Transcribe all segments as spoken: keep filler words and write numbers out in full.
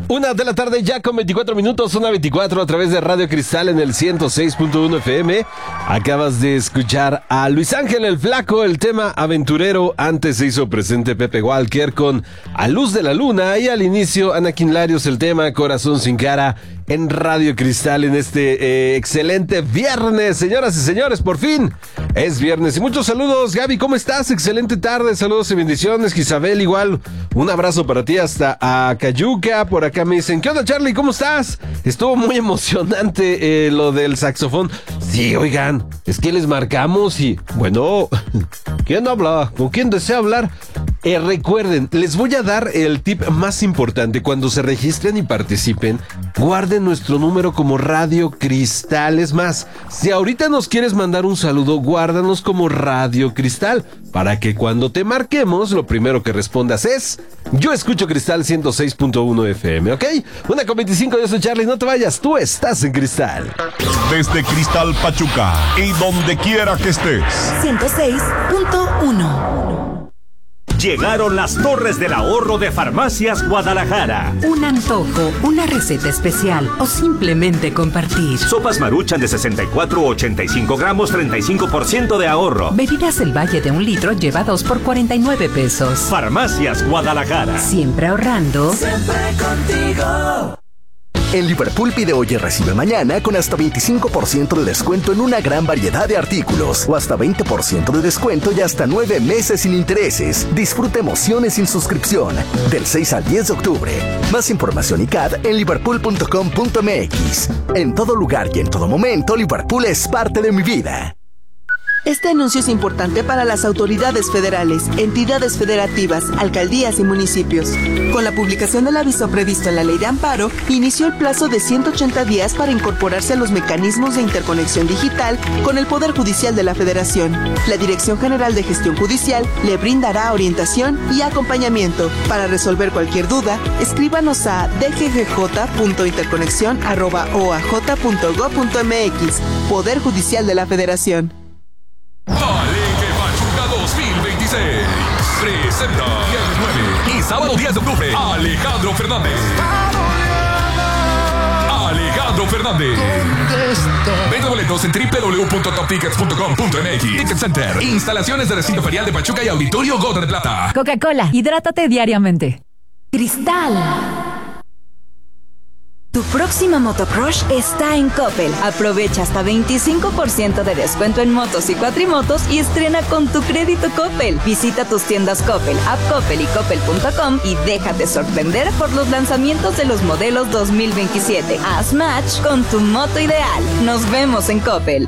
Una de la tarde ya con veinticuatro minutos, una veinticuatro a través de Radio Cristal en el ciento seis punto uno F M. Acabas de escuchar a Luis Ángel el Flaco, el tema aventurero. Antes se hizo presente Pepe Walker con A Luz de la Luna y al inicio Anakin Larios el tema Corazón sin cara en Radio Cristal en este eh, excelente viernes. Señoras y señores, por fin es viernes y muchos saludos. Gaby, ¿cómo estás? Excelente tarde, saludos y bendiciones. Isabel, igual, un abrazo para ti hasta a Cayuca. Por acá me dicen, ¿qué onda, Charlie? ¿Cómo estás? Estuvo muy emocionante eh, lo del saxofón. Sí, oigan, es que les marcamos y, bueno, ¿quién habla? ¿Con quién desea hablar? Eh, recuerden, les voy a dar el tip más importante. Cuando se registren y participen, guarden nuestro número como Radio Cristal. Es más, si ahorita nos quieres mandar un saludo, guárdanos como Radio Cristal, para que cuando te marquemos, lo primero que respondas es, yo escucho Cristal ciento seis punto uno F M, ¿ok? Una con veinticinco, yo soy Charlie, no te vayas, tú estás en Cristal. Desde Cristal Pachuca y donde quiera que estés. ciento seis punto uno. Llegaron las Torres del Ahorro de Farmacias Guadalajara. Un antojo, una receta especial o simplemente compartir. Sopas Maruchan de sesenta y cuatro a ochenta y cinco gramos, treinta y cinco por ciento de ahorro. Bebidas El Valle de un litro lleva dos por cuarenta y nueve pesos. Farmacias Guadalajara. Siempre ahorrando. Siempre contigo. En Liverpool pide hoy y recibe mañana con hasta veinticinco por ciento de descuento en una gran variedad de artículos o hasta veinte por ciento de descuento y hasta nueve meses sin intereses. Disfruta emociones sin suscripción del seis al diez de octubre. Más información y C A D en liverpool punto com punto m x. En todo lugar y en todo momento, Liverpool es parte de mi vida. Este anuncio es importante para las autoridades federales, entidades federativas, alcaldías y municipios. Con la publicación del aviso previsto en la Ley de Amparo, inició el plazo de ciento ochenta días para incorporarse a los mecanismos de interconexión digital con el Poder Judicial de la Federación. La Dirección General de Gestión Judicial le brindará orientación y acompañamiento. Para resolver cualquier duda, escríbanos a d g g j punto interconexión arroba o a j punto gob punto m x. Poder Judicial de la Federación. Palenque Pachuca dos mil veintiséis presenta viernes nueve y sábado diez de octubre Alejandro Fernández. Alejandro Fernández. Vende boletos en doble u doble u doble u punto top tickets punto com punto m x. Ticket Center. Instalaciones de recinto ferial de Pachuca y Auditorio Gota de Plata. Coca-Cola. Hidrátate diariamente. Cristal. Tu próxima motocross está en Coppel. Aprovecha hasta veinticinco por ciento de descuento en motos y cuatrimotos y estrena con tu crédito Coppel. Visita tus tiendas Coppel, App Coppel y Coppel punto com y déjate sorprender por los lanzamientos de los modelos dos mil veintisiete. Haz match con tu moto ideal. Nos vemos en Coppel.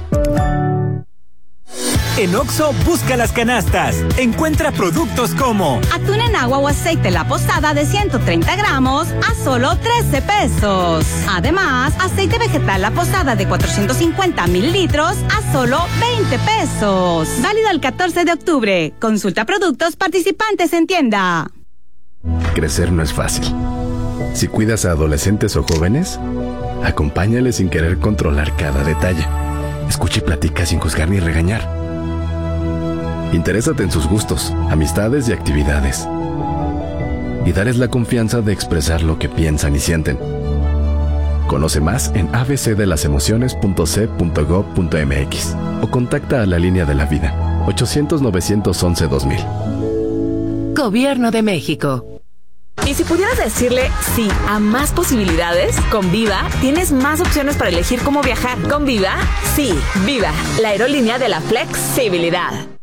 En Oxxo, busca las canastas. Encuentra productos como atún en agua o aceite La Posada de ciento treinta gramos a solo trece pesos. Además, aceite vegetal La Posada de cuatrocientos cincuenta mililitros a solo veinte pesos. Válido el catorce de octubre. Consulta productos participantes en tienda. Crecer no es fácil. Si cuidas a adolescentes o jóvenes, acompáñales sin querer controlar cada detalle. Escucha y platica sin juzgar ni regañar. Interésate en sus gustos, amistades y actividades. Y darles la confianza de expresar lo que piensan y sienten. Conoce más en a b c de las emociones punto c punto gob punto m x o contacta a la línea de la vida ochocientos novecientos once dos mil. Gobierno de México. Y si pudieras decirle sí a más posibilidades, con Viva tienes más opciones para elegir cómo viajar. Con Viva, sí, Viva, la aerolínea de la flexibilidad.